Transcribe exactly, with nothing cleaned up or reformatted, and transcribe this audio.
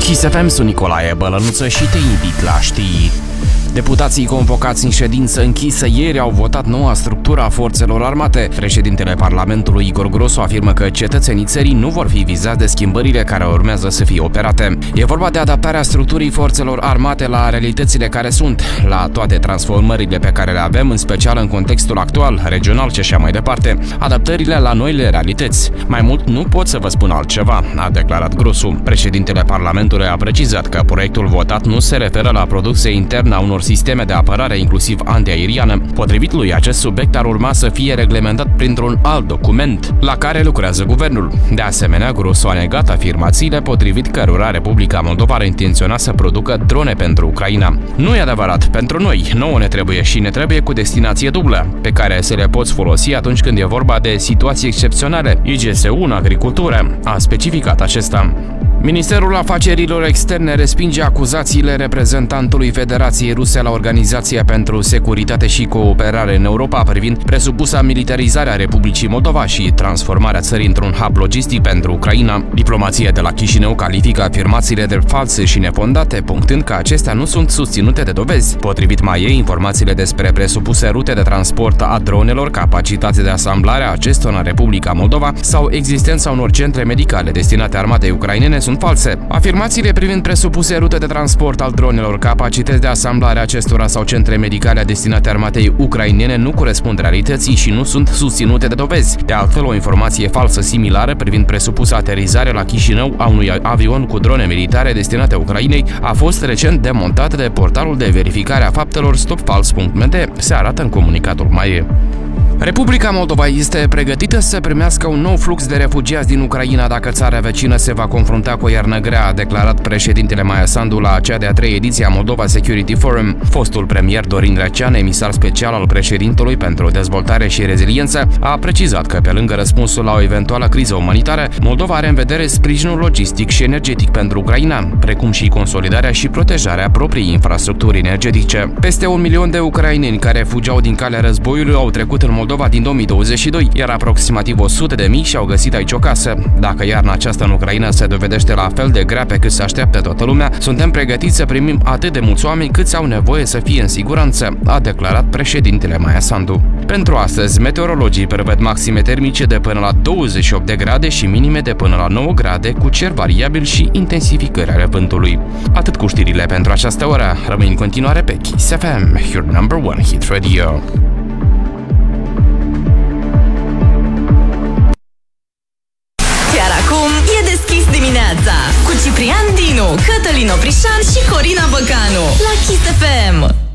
Kiss F M, sunt Nicolae Bălănuță și te invit la știri. Deputații convocați în ședință închisă ieri au votat noua structură a forțelor armate. Președintele Parlamentului Igor Grosu afirmă că cetățenii țării nu vor fi vizați de schimbările care urmează să fie operate. E vorba de adaptarea structurii forțelor armate la realitățile care sunt, la toate transformările pe care le avem, în special în contextul actual, regional și așa mai departe, adaptările la noile realități. Mai mult nu pot să vă spun altceva, a declarat Grosu. Președintele Parlamentului a precizat că proiectul votat nu se referă la producția internă a unor sisteme de apărare, inclusiv antiaeriană. Potrivit lui, acest subiect ar urma să fie reglementat printr-un alt document la care lucrează guvernul. De asemenea, Grosu a negat afirmațiile potrivit cărora Republica Moldova ar intenționa să producă drone pentru Ucraina. Nu e adevărat, pentru noi, nouă ne trebuie și ne trebuie cu destinație dublă, pe care să le poți folosi atunci când e vorba de situații excepționale, I G S U în agricultură, a specificat acesta. Ministerul Afacerilor Externe respinge acuzațiile reprezentantului Federației Ruse la Organizația pentru Securitate și Cooperare în Europa privind presupusa militarizare a Republicii Moldova și transformarea țării într-un hub logistic pentru Ucraina. Diplomația de la Chișinău califică afirmațiile de false și nefondate, punctând că acestea nu sunt susținute de dovezi. Potrivit mai ei, informațiile despre presupuse rute de transport a dronelor, capacitate de asamblare a acestora în Republica Moldova sau existența unor centre medicale destinate armatei ucrainene sunt false. Afirmațiile privind presupuse rute de transport al dronelor, capacități de asamblare a acestora sau centre medicale destinate armatei ucrainene nu corespund realității și nu sunt susținute de dovezi. De altfel, o informație falsă similară privind presupusă aterizare la Chișinău a unui avion cu drone militare destinate Ucrainei a fost recent demontată de portalul de verificare a faptelor stop false punct m d, se arată în comunicatul M A E. Republica Moldova este pregătită să primească un nou flux de refugiați din Ucraina dacă țara vecină se va confrunta cu o iarnă grea, a declarat președintele Maia Sandu la cea de-a treia ediție a Moldova Security Forum. Fostul premier Dorin Răcean, emisar special al președintelui pentru dezvoltare și reziliență, a precizat că pe lângă răspunsul la o eventuală criză umanitară, Moldova are în vedere sprijinul logistic și energetic pentru Ucraina, precum și consolidarea și protejarea propriei infrastructuri energetice. Peste un milion de ucraineni care fugeau din calea războiului au trecut în Moldova din două mii douăzeci și doi, iar aproximativ o sută de mii și-au găsit aici o casă. Dacă iarna aceasta în Ucraina se dovedește la fel de grea pe cât se așteaptă toată lumea, suntem pregătiți să primim atât de mulți oameni câți au nevoie să fie în siguranță, a declarat președintele Maia Sandu. Pentru astăzi, meteorologii prevăd maxime termice de până la douăzeci și opt de grade și minime de până la nouă grade, cu cer variabil și intensificări ale vântului. Atât cu știrile pentru această oră. Rămâi în continuare pe Kiss F M, your number one hit radio. E deschis dimineața cu Ciprian Dinu, Cătălin Oprișan și Corina Băcanu la Kiss F M.